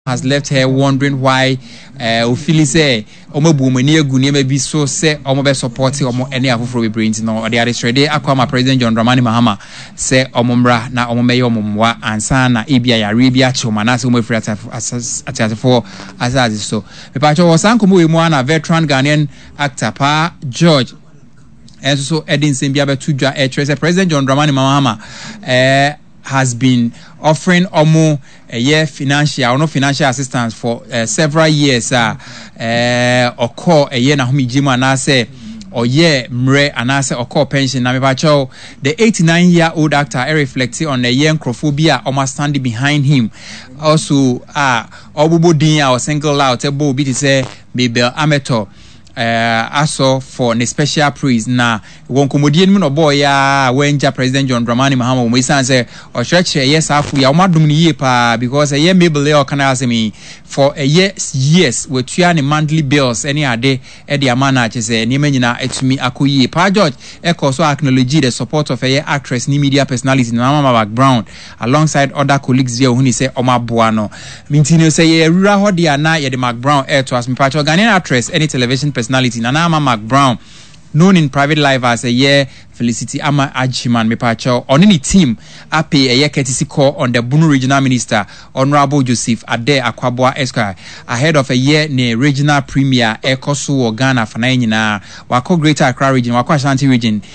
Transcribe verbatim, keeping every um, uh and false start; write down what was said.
has left her wondering why uh Ophili say omo bu mani egu ne bi so say omo be support omo any afoforo be brain no they are ready akwama President John Dramani Mahama say omo mra na omo meye omo mwa ansa na ebia yare bia choma na say omo free at for as so me pa cho wasankomo we mu na veteran Ghanaian actor Pa George and so Edin Simbia betu dwa e say President John Dramani Mahama eh has been offering omo a year financial or no financial assistance for uh, several years uh uh or call a year na humi jima na say or year mre and I say or call pension na me ba cho the eighty-nine year old actor I reflecting on a year crophobia almost standing behind him also ah uh, obubo din or single out ebo bi say Mabel Ameto uh also for a special praise na won komodie no boy ya wenja President John Dramani Mahama we say or church yes afu ya omadum ni ye pa because a year Mabel e kana asemi for a year years we tua ni monthly bills any ade e de amana che say ni manyina etumi akoyi Pa George e also acknowledge the support of a year actress ni media personality na Mama background alongside other colleagues there who ni say omaboa no mintino say ye rura ho dia na ye de Mark Brown e to as me pa Ghanaian actress any television personality Nana Mark Brown, known in private life as a year Felicity Ama Ajiman Mepacho, on any team, I pay a year courtesy call on the Bunu Regional Minister, Honorable Joseph Ade Akwaboa Esquire, ahead of a year near Regional Premier Ekosu or Ghana for Naina, Wako Greater Accra Region, Wako Ashanti Region.